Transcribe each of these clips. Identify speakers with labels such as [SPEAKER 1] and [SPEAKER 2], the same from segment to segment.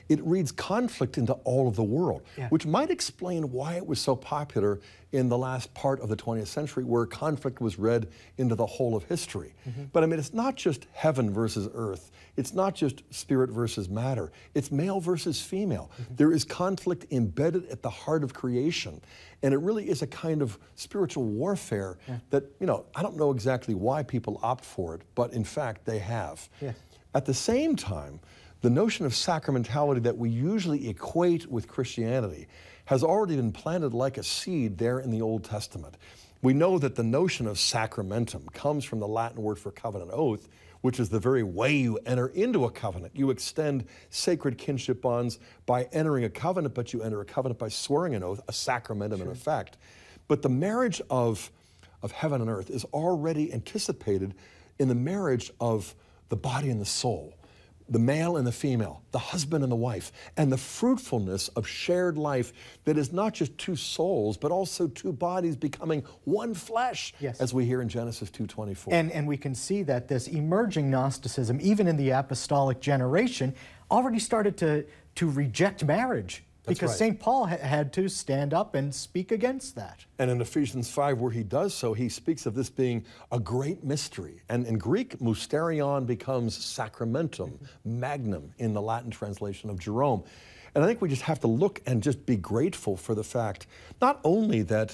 [SPEAKER 1] it reads conflict into all of the world,
[SPEAKER 2] Yeah.
[SPEAKER 1] which might explain why it was so popular in the last part of the 20th century, where conflict was read into the whole of history. But I mean, it's not just heaven versus earth. It's not just spirit versus matter. It's male versus female. There is conflict embedded at the heart of creation. And it really is a kind of spiritual warfare that, you know, I don't know exactly why people opt for it, but in fact, they have.
[SPEAKER 2] Yeah.
[SPEAKER 1] At the same time, the notion of sacramentality that we usually equate with Christianity has already been planted like a seed there in the Old Testament. We know that the notion of sacramentum comes from the Latin word for covenant oath, which is the very way you enter into a covenant. You extend sacred kinship bonds by entering a covenant, but you enter a covenant by swearing an oath, a sacramentum in effect. But the marriage of heaven and earth is already anticipated in the marriage of the body and the soul, the male and the female, the husband and the wife, and the fruitfulness of shared life that is not just two souls, but also two bodies becoming one flesh,
[SPEAKER 2] Yes.
[SPEAKER 1] as we hear in Genesis 2:24.
[SPEAKER 2] And we can see that this emerging Gnosticism, even in the apostolic generation, already started to reject marriage.
[SPEAKER 1] That's
[SPEAKER 2] Because
[SPEAKER 1] right.
[SPEAKER 2] St. Paul had to stand up and speak against that.
[SPEAKER 1] And in Ephesians 5, where he does so, he speaks of this being a great mystery. And in Greek, mysterion becomes sacramentum, magnum in the Latin translation of Jerome. And I think we just have to look and just be grateful for the fact, not only that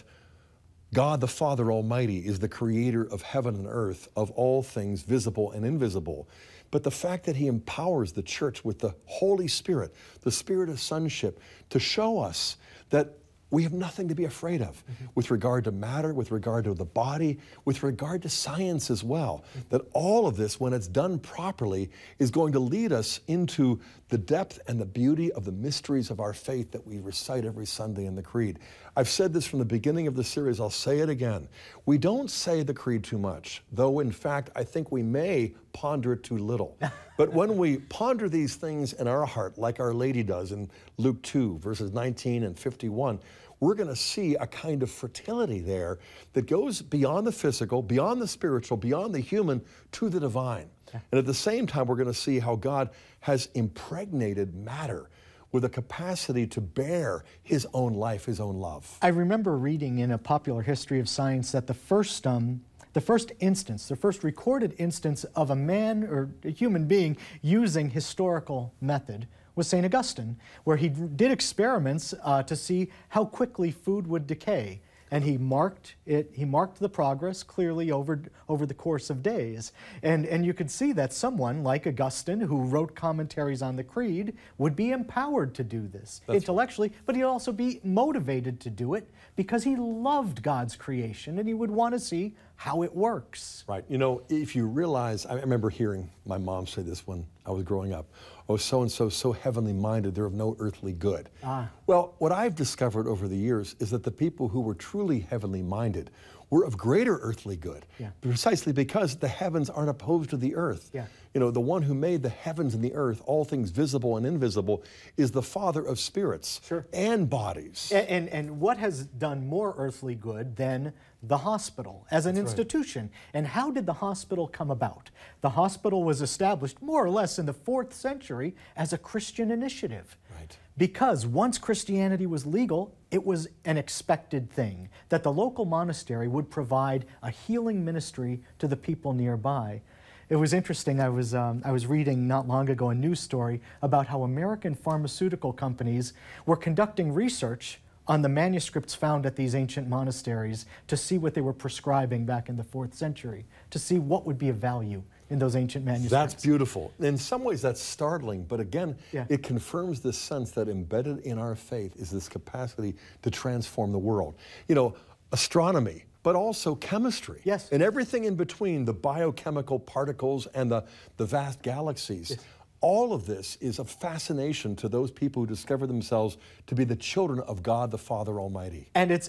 [SPEAKER 1] God the Father Almighty is the creator of heaven and earth, of all things visible and invisible, but the fact that he empowers the church with the Holy Spirit, the spirit of sonship, to show us that we have nothing to be afraid of with regard to matter, with regard to the body, with regard to science as well. That all of this, when it's done properly, is going to lead us into the depth and the beauty of the mysteries of our faith that we recite every Sunday in the Creed. I've said this from the beginning of the series, I'll say it again. We don't say the Creed too much, though in fact I think we may ponder it too little. But when we ponder these things in our heart, like Our Lady does in Luke 2, verses 19 and 51, we're going to see a kind of fertility there that goes beyond the physical, beyond the spiritual, beyond the human, to the divine. And at the same time, we're going to see how God has impregnated matter with a capacity to bear his own life, his own love.
[SPEAKER 2] I remember reading in a popular history of science that the first recorded instance of a man or a human being using historical method was St. Augustine, where he did experiments to see how quickly food would decay. And he marked the progress clearly over the course of days. And you could see that someone like Augustine, who wrote commentaries on the Creed, would be empowered to do this intellectually, but he'd also be motivated to do it because he loved God's creation and he would want to see how it works.
[SPEAKER 1] Right. You know, if you realize, I remember hearing my mom say this when I was growing up, oh, so-and-so, so heavenly minded, they're of no earthly good. Well, what I've discovered over the years is that the people who were truly heavenly minded were of greater earthly good, precisely because the heavens aren't opposed to the earth. You know, the one who made the heavens and the earth, all things visible and invisible, is the Father of spirits and bodies.
[SPEAKER 2] And what has done more earthly good than the hospital as an institution? And how did the hospital come about? The hospital was established more or less in the 4th century as a Christian initiative. Because once Christianity was legal, it was an expected thing that the local monastery would provide a healing ministry to the people nearby. It was interesting, I was reading not long ago a news story about how American pharmaceutical companies were conducting research on the manuscripts found at these ancient monasteries to see what they were prescribing back in the 4th century, to see what would be of value in those ancient manuscripts.
[SPEAKER 1] That's beautiful. In some ways that's startling, but again, it confirms this sense that embedded in our faith is this capacity to transform the world. You know, astronomy, but also chemistry. And everything in between, the biochemical particles and the vast galaxies. All of this is a fascination to those people who discover themselves to be the children of God the Father Almighty.
[SPEAKER 2] And it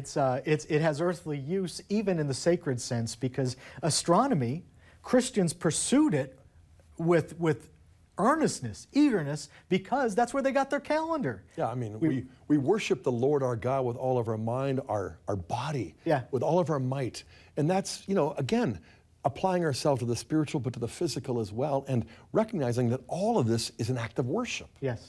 [SPEAKER 2] has earthly use even in the sacred sense, because astronomy, Christians pursued it with earnestness, eagerness, because that's where they got their calendar.
[SPEAKER 1] Yeah, I mean, we worship the Lord our God with all of our mind, our body, with all of our might. And that's, you know, again, applying ourselves to the spiritual but to the physical as well, and recognizing that all of this is an act of worship.
[SPEAKER 2] Yes.